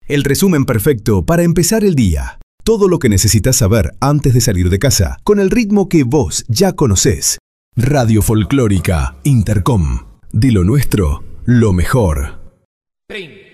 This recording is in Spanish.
El resumen perfecto para empezar el día. Todo lo que necesitas saber antes de salir de casa, con el ritmo que vos ya conocés. Radio Folclórica Intercom. De lo nuestro, lo mejor. 30.